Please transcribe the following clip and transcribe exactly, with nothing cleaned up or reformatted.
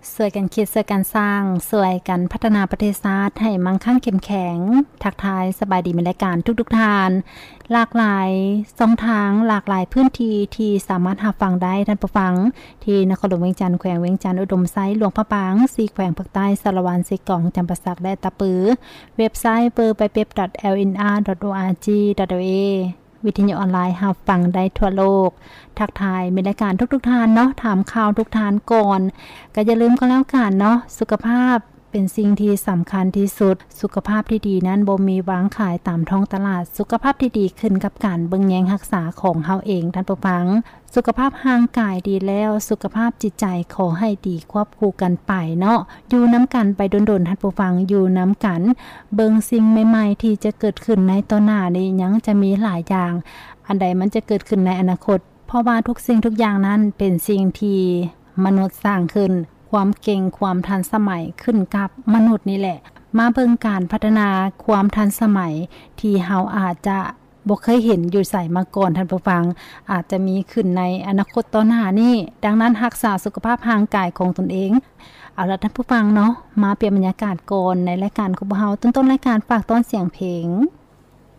ช่วยกันคิดช่วยกันสร้างช่วยกันพัฒนาประเทศชาติให้มั่งคั่งเข้มแข็งทักทายสบายดีในรายการทุกๆทานหลากหลายช่องทางหลากหลายพื้นที่ที่สามารถรับฟังได้ท่านผู้ฟังที่นครหลวงเวียงจันทน์แขวงเวียงจันทน์อุดมไซหลวงพระบางสี่แขวงภาคใต้สารวันสีกองจำปาสักและตะปือเว็บไซต์ ดับเบิลยู ดับเบิลยู ดับเบิลยู ดอท แอล เอ็น อาร์ ดอท โอ อาร์ จี ดอท เอ วิทยุออนไลน์รับฟังได้ทั่วโลกทักทายมีรายการทุกๆทานเนาะถามข่าวทุกทานก่อนก็อย่าลืมก็แล้วกันเนาะสุขภาพเป็นสิ่งที่สำคัญที่สุดสุขภาพที่ดีนั้นบ่มีวางขายตามท้องตลาดสุขภาพที่ดีขึ้นกับการเบิ่งแยงรักษาของเฮาเองท่านผู้ฟังสุขภาพร่างกายดีแล้วสุขภาพจิตใจขอให้ดีควบคู่กันไปเนาะอยู่น้ำกันไปดนๆท่านผู้ฟังอยู่น้ำกันเบิ่งสิ่งใหม่ๆที่จะเกิดขึ้นในต่อหน้านี้ยังจะมีหลายอย่างอันใดมันจะเกิดขึ้นในอนาคตเพราะว่าทุกสิ่งทุกอย่างนั้นเป็นสิ่งที่มนุษย์สร้างขึ้นความเก่งความทันสมัยขึ้นกับมนุษย์นี่แหละมาเบิ่งการพัฒนาความทันสมัยที่เฮาอาจจะบ่เคยเห็นอยู่ใส่มาก่อนท่านผู้ฟังอาจจะมีขึ้นในอนาคตต่อหน้านี้ดังนั้นรักษาสุขภาพร่างกายของตนเองเอาล่ะท่านผู้ฟังเนาะมาเปลี่ยนบรรยากาศก่อนในรายการของพวกเฮาต้นๆรายการฝากต้นเสียงเพลง